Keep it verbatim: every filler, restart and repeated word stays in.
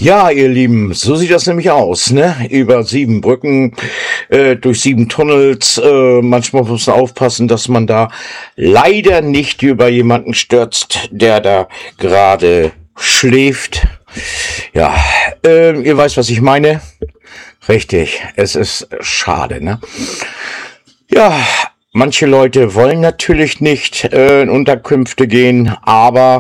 Ja, ihr Lieben, so sieht das nämlich aus, ne? Über sieben Brücken, äh, durch sieben Tunnels. Äh, manchmal muss man aufpassen, dass man da leider nicht über jemanden stürzt, der da gerade schläft. Ja, äh, ihr weißt, was ich meine. Richtig, es ist schade, ne? Ja, manche Leute wollen natürlich nicht äh, in Unterkünfte gehen, aber